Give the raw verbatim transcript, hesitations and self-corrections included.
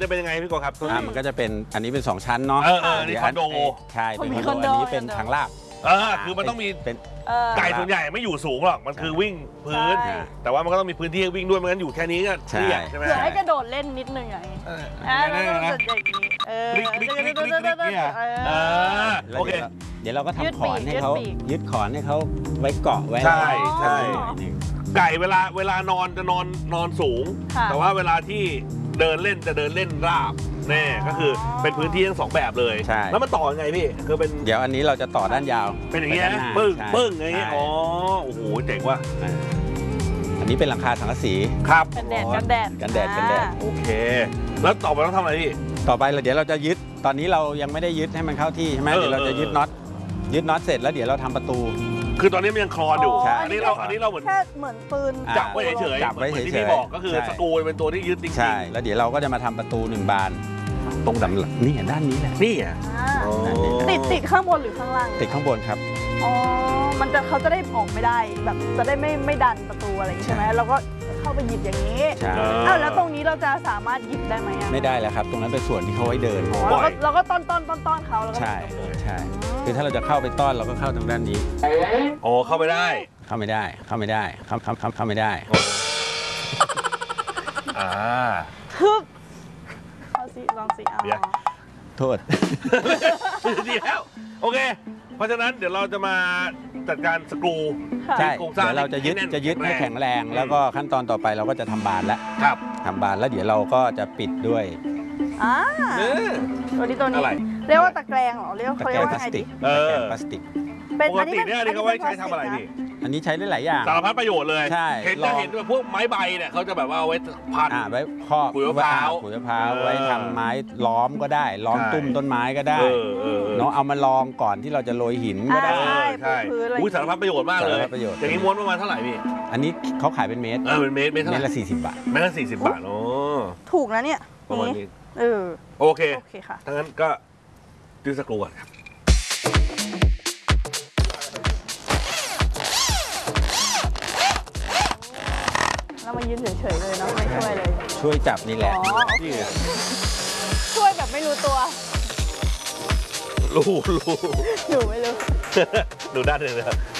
จะเป็นยังไงพี่โกครับอ่ามันก็จะเป็นอันนี้เป็นสองชั้นเนาะเออเออนี่คอนโดใช่เป็นคอนโดอันนี้เป็นทางลาดเออคือมันต้องมีเป็นไก่ส่วนใหญ่ไม่อยู่สูงหรอกมันคือวิ่งพื้นแต่ว่ามันก็ต้องมีพื้นที่ให้วิ่งด้วยไม่งั้นอยู่แค่นี้ก็เตี้ยใช่ไหมเผื่อให้กระโดดเล่นนิดนึงอย่างนี้อ่าแล้วก็จะอย่างนี้เออโอเคเดี๋ยวเราก็ทำขอนให้เขายึดขอนให้เขาไว้เกาะไว้ใช่ใช่ไก่เวลาเวลานอนจะนอนนอนสูงแต่ว่าเวลาที่เดินเล่นจะเดินเล่นราบแน่ก็คือเป็นพื้นที่ทั้งสองแบบเลยแล้วมันต่อยังไงพี่คือเป็นเดี๋ยวอันนี้เราจะต่อด้านยาวเป็นอย่างเงี้ยปึ้งปึ้งอย่างเงี้ยอ๋อโอ้โหเจ๋งว่ะอันนี้เป็นหลังคาสังกะสีครับกันแดดกันแดดกันแดดกันแดดโอเคแล้วต่อไปต้องทำอะไรพี่ต่อไปเดี๋ยวเราจะยึดตอนนี้เรายังไม่ได้ยึดให้มันเข้าที่ใช่ไหมเดี๋ยวเราจะยึดน็อตยึดน็อตเสร็จแล้วเดี๋ยวเราทำประตูคือตอนนี้มันยังคลอนอยู่อันนี้เราอันนี้เราเหมือนแค่เหมือนปืนจับไว้เฉยๆจับไว้เฉยๆที่พี่บอกก็คือสกรูเป็นตัวที่ยึดจริงๆใช่แล้วเดี๋ยวเราก็จะมาทำประตูหนึ่งบานตรงด้านนี่ด้านนี้แหละนี่อ่ะติดติดข้างบนหรือข้างล่างติดข้างบนครับอ๋อมันจะเขาจะได้ออกไม่ได้แบบจะได้ไม่ไม่ดันประตูอะไรอย่างนี้ใช่ไหมเราก็เข้าไปหยิบอย่างนี้ใช่อ้าวแล้วตรงนี้เราจะสามารถหยิบได้ไหมไม่ได้แล้วครับตรงนั้นเป็นส่วนที่เขาไว้เดินเราก็เราก็ต้อนต้อนต้อนต้อนเขาแล้วก็ใช่ใช่คือถ้าเราจะเข้าไปต้อนเราก็เข้าทางด้านนี้อ๋อเข้าไปได้เข้าไม่ได้เข้าไม่ได้เข้าเข้าเข้าเข้าไม่ได้อ่าทึบเอาสิลองสิเอาโทษดีแล้วโอเคเพราะฉะนั้นเดี๋ยวเราจะมาจัดการสกรูใช่เดี๋ยวเราจะยึดจะยึดให้แข็งแรงแล้วก็ขั้นตอนต่อไปเราก็จะทำบานแล้วครับทำบานแล้วเดี๋ยวเราก็จะปิดด้วยอ่าตัวนี้ตัวนี้เรียกว่าตะแกรงเหรอเรียกว่าตะแกรงพลาสติกตะแกรงพลาสติกปกติเนี่ยอันนี้เขาไว้ใช้ทำอะไรพี่อันนี้ใช้ได้หลายอย่างสารพัดประโยชน์เลยใช่เห็นจะเห็นแบบพวกไม้ใบเนี่ยเขาจะแบบว่าเอาไว้พันไว้ครอบขุยมะพร้าวขุยมะพร้าวไว้ทำไม้ล้อมก็ได้ล้อมตุ้มต้นไม้ก็ได้เนาะเอามาลองก่อนที่เราจะโรยหินก็ได้ใช่ใช่อุ้ยสารพัดประโยชน์มากเลยอย่างนี้ม้วนประมาณเท่าไหร่พี่อันนี้เขาขายเป็นเมตรเออเป็นเมตรเมตรเท่าไหร่เมตรละสี่สิบบาทเมตรละสี่สิบบาทโอ้ถูกนะเนี่ยประมาณนี้เออโอเคโอเคค่ะทั้งนั้นก็ดื้อสกรูก่อนครับเรามายืนเฉยๆเลยเนาะไม่ช่วยเลยช่วยจับนี่แหละช่วยแบบไม่รู้ตัวรู้รู้หนูไม่รู้ดูด้านหนึ่งเลย